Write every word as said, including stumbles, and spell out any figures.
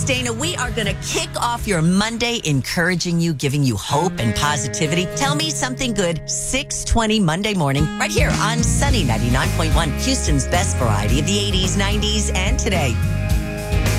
Dana, we are going to kick off your Monday encouraging you, giving you hope and positivity. Tell me something good, six twenty Monday morning, right here on Sunny ninety-nine point one, Houston's best variety of the eighties, nineties, and today.